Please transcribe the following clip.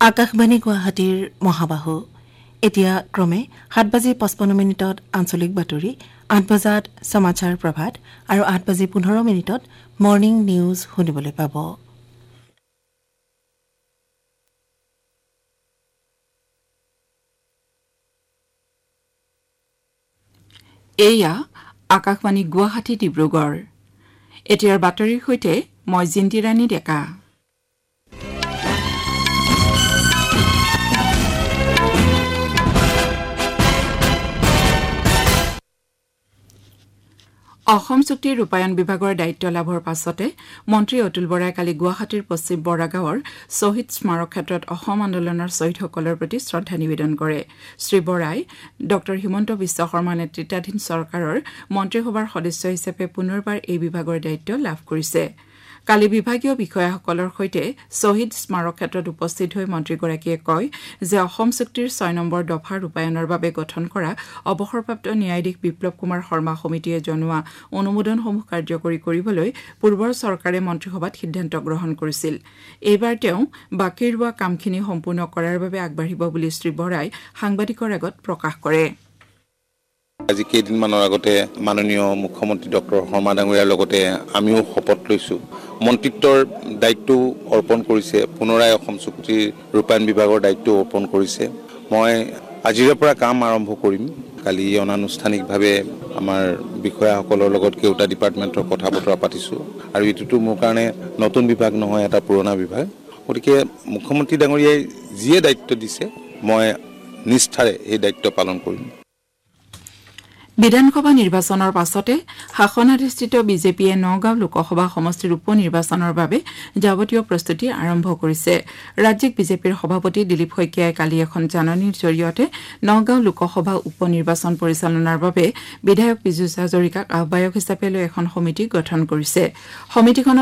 আকাশবাণী গুৱাহাটীৰ মহাবাহু এতিয়া ক্ৰমে 7:55 আঞ্চলিক বাতৰি 8 বজাত সমাচাৰ প্ৰভাত আৰু 8:15 মৰ্নিং নিউজ শুনিবলৈ পাব। এয়া আকাশবাণী গুৱাহাটী ডিব্ৰুগড়। এতিয়াৰ বাতৰিৰ সৈতে মই জিন্তিৰাণী ডেকা। অসম চুক্তিৰ ৰূপায়ণ বিভাগৰ দায়িত্ব লাভৰ পাছতে মন্ত্ৰী অতুল বৰাই কালি গুৱাহাটীৰ পশ্চিম বৰাগাঁৱৰ শ্বহীদ স্মাৰক ক্ষেত্ৰত অসম আন্দোলনৰ শ্বহীদসকলৰ প্ৰতি শ্ৰদ্ধা নিবেদন কৰে। শ্ৰী বৰাই ড হিমন্ত বিশ্ব শৰ্মা নেতৃত্বাধীন চৰকাৰৰ মন্ত্ৰীসভাৰ সদস্য হিচাপে পুনৰবাৰ এই বিভাগৰ দায়িত্ব লাভ কৰিছে। কালি বিভাগীয় বিষয়াসকলৰ সৈতে শ্বহীদ স্মাৰক ক্ষেত্ৰত উপস্থিত হৈ মন্ত্ৰীগৰাকীয়ে কয় যে অসম চুক্তিৰ 6 নম্বৰ দফাৰ ৰূপায়ণৰ বাবে গঠন কৰা অৱসৰপ্ৰাপ্ত ন্যায়াধীশ বিপ্লৱ কুমাৰ শৰ্মা সমিতিয়ে জনোৱা অনুমোদনসমূহ কাৰ্যকৰী কৰিবলৈ পূৰ্বৰ চৰকাৰে মন্ত্ৰীসভাত সিদ্ধান্ত গ্ৰহণ কৰিছিল। এইবাৰ তেওঁ বাকী ৰোৱা কামখিনি সম্পূৰ্ণ কৰাৰ বাবে আগবাঢ়িব বুলি শ্ৰী বৰাই সাংবাদিকৰ আগত প্ৰকাশ কৰে। আজি কেইদিনমানৰ আগতে মাননীয় মুখ্যমন্ত্ৰী ডক্টৰ শৰ্মা ডাঙৰীয়াৰ লগতে আমিও শপত লৈছোঁ। মন্ত্ৰিত্বৰ দায়িত্ব অৰ্পণ কৰিছে, পুনৰাই অসম চুক্তিৰ ৰূপায়ণ বিভাগৰ দায়িত্ব অৰ্পণ কৰিছে। মই আজিৰে পৰা কাম আৰম্ভ কৰিম। কালি অনানুষ্ঠানিকভাৱে আমাৰ বিষয়াসকলৰ লগত কেইটা ডিপাৰ্টমেণ্টৰ কথা বতৰা পাতিছোঁ আৰু এইটোতো মোৰ কাৰণে নতুন বিভাগ নহয়, এটা পুৰণা বিভাগ। গতিকে মুখ্যমন্ত্ৰী ডাঙৰীয়াই যিয়ে দায়িত্ব দিছে মই নিষ্ঠাৰে এই দায়িত্ব পালন কৰিম। বিধানসভা নিৰ্বাচনৰ পাছতে শাসনাধিষ্ঠিত বিজেপিয়ে নগাঁও লোকসভা সমষ্টিৰ উপ নিৰ্বাচনৰ বাবে যাৱতীয় প্ৰস্তুতি আৰম্ভ কৰিছে। ৰাজ্যিক বিজেপিৰ সভাপতি দিলীপ শইকীয়াই কালি এখন জাননীৰ জৰিয়তে নগাঁও লোকসভা উপ নিৰ্বাচন পৰিচালনাৰ বাবে বিধায়ক পীযুষ হাজৰিকাক আহ্বায়ক হিচাপে লৈ এখন সমিতি গঠন কৰিছে। সমিতিখনত